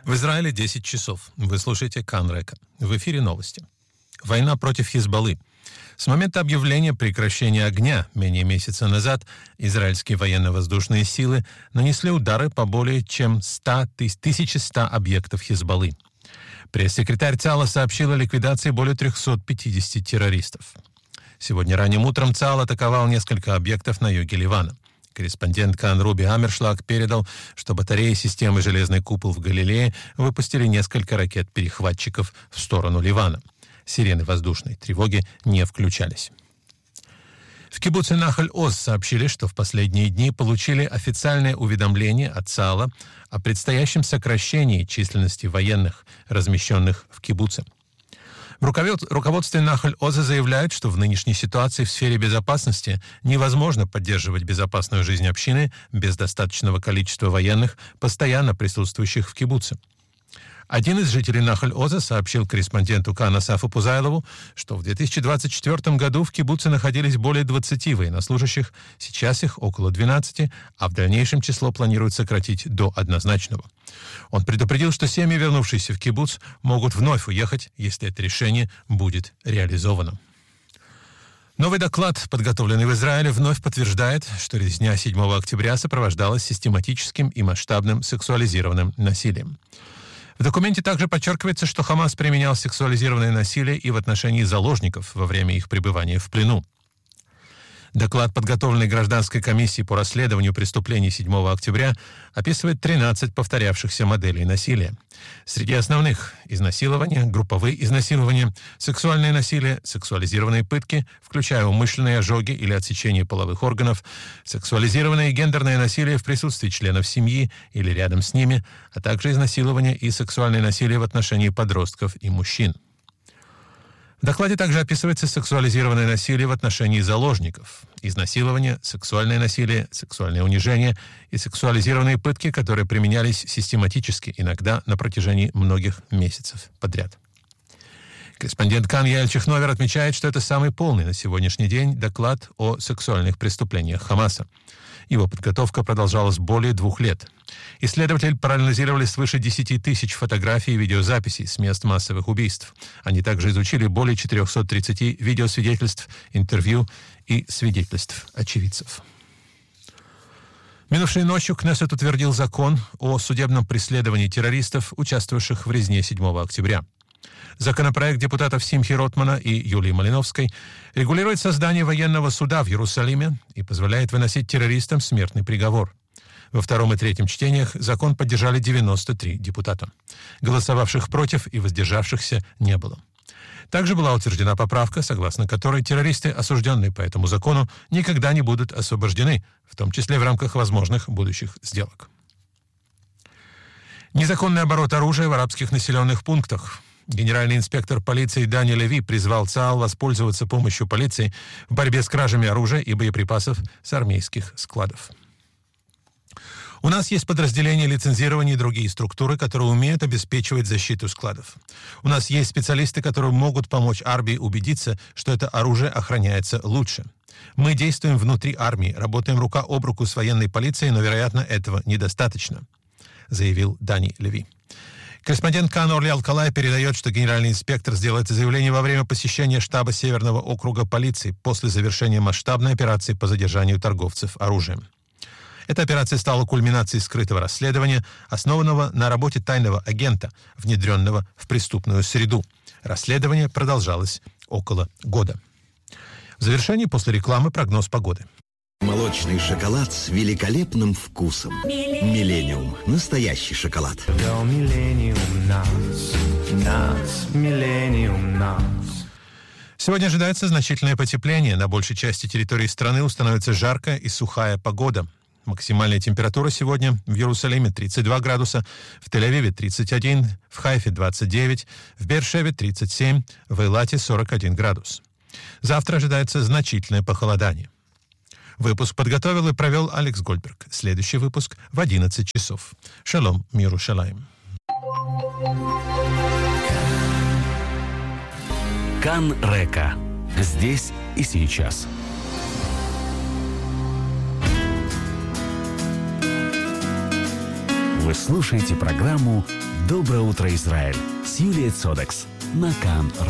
В Израиле 10 часов. Вы слушаете Кан Река. В эфире новости. Война против Хизбаллы. С момента объявления прекращения огня менее месяца назад израильские военно-воздушные силы нанесли удары по более чем 1100 объектов Хизбаллы. Пресс-секретарь ЦАЛа сообщил о ликвидации более 350 террористов. Сегодня ранним утром ЦАЛ атаковал несколько объектов на юге Ливана. Корреспондент Кан Руби Амершлаг передал, что батареи системы «Железный купол» в Галилее выпустили несколько ракет-перехватчиков в сторону Ливана. Сирены воздушной тревоги не включались. В кибуце Нахаль-Оз сообщили, что в последние дни получили официальное уведомление от ЦАЛа о предстоящем сокращении численности военных, размещенных в кибуце. В руководстве Нахаль-Оза заявляют, что в нынешней ситуации в сфере безопасности невозможно поддерживать безопасную жизнь общины без достаточного количества военных, постоянно присутствующих в кибуце. Один из жителей Нахаль-Оза сообщил корреспонденту Кан Асафу Пузайлову, что в 2024 году в кибуце находились более 20 военнослужащих, сейчас их около 12, а в дальнейшем число планируют сократить до однозначного. Он предупредил, что семьи, вернувшиеся в кибуц, могут вновь уехать, если это решение будет реализовано. Новый доклад, подготовленный в Израиле, вновь подтверждает, что резня 7 октября сопровождалась систематическим и масштабным сексуализированным насилием. В документе также подчеркивается, что Хамас применял сексуализированное насилие и в отношении заложников во время их пребывания в плену. Доклад, подготовленный Гражданской комиссией по расследованию преступлений 7 октября, описывает 13 повторявшихся моделей насилия. Среди основных – изнасилование, групповые изнасилования, сексуальное насилие, сексуализированные пытки, включая умышленные ожоги или отсечение половых органов, сексуализированное и гендерное насилие в присутствии членов семьи или рядом с ними, а также изнасилование и сексуальное насилие в отношении подростков и мужчин. В докладе также описывается сексуализированное насилие в отношении заложников, изнасилование, сексуальное насилие, сексуальное унижение и сексуализированные пытки, которые применялись систематически, иногда на протяжении многих месяцев подряд. Корреспондент Кан Яэль Чихновер отмечает, что это самый полный на сегодняшний день доклад о сексуальных преступлениях Хамаса. Его подготовка продолжалась более 2 лет. Исследователи проанализировали свыше 10 тысяч фотографий и видеозаписей с мест массовых убийств. Они также изучили более 430 видеосвидетельств, интервью и свидетельств очевидцев. Минувшей ночью Кнессет утвердил закон о судебном преследовании террористов, участвовавших в резне 7 октября. Законопроект депутатов Симхи Ротмана и Юлии Малиновской регулирует создание военного суда в Иерусалиме и позволяет выносить террористам смертный приговор. Во втором и третьем чтениях закон поддержали 93 депутата. Голосовавших против и воздержавшихся не было. Также была утверждена поправка, согласно которой террористы, осужденные по этому закону, никогда не будут освобождены, в том числе в рамках возможных будущих сделок. Незаконный оборот оружия в арабских населенных пунктах. Генеральный инспектор полиции Дани Леви призвал ЦАЛ воспользоваться помощью полиции в борьбе с кражами оружия и боеприпасов с армейских складов. У нас есть подразделения лицензирования и другие структуры, которые умеют обеспечивать защиту складов. У нас есть специалисты, которые могут помочь армии убедиться, что это оружие охраняется лучше. Мы действуем внутри армии, работаем рука об руку с военной полицией, но, вероятно, этого недостаточно, заявил Дани Леви. Корреспондент Кан Орли Алкалай передает, что генеральный инспектор сделал это заявление во время посещения штаба Северного округа полиции после завершения масштабной операции по задержанию торговцев оружием. Эта операция стала кульминацией скрытого расследования, основанного на работе тайного агента, внедренного в преступную среду. Расследование продолжалось около года. В завершении после рекламы прогноз погоды. Молочный шоколад с великолепным вкусом. Миллениум. Настоящий шоколад. Сегодня ожидается значительное потепление. На большей части территории страны установится жаркая и сухая погода. Максимальная температура сегодня в Иерусалиме 32 градуса, в Тель-Авиве 31, в Хайфе 29, в Беэр-Шеве 37, в Эйлате 41 градус. Завтра ожидается значительное похолодание. Выпуск подготовил и провел Алекс Гольдберг. Следующий выпуск в 11 часов. Шалом, Мирушалаим. Кан Река. Здесь и сейчас. Вы слушаете программу «Доброе утро, Израиль» с Юлией Цодекс на Кан-Река.